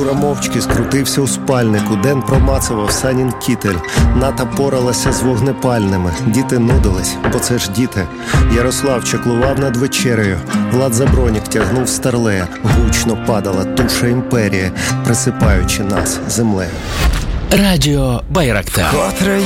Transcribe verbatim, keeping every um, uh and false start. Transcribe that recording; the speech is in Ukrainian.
Юра мовчки скрутився у спальнику. Ден промацував Санін кітель. Ната поралася з вогнепальними. Діти нудились, бо це ж діти. Ярослав чеклував над вечерею. Влад Забронік тягнув старлея. Гучно падала туша імперії, присипаючи нас землею. Радіо Байрактар. Котре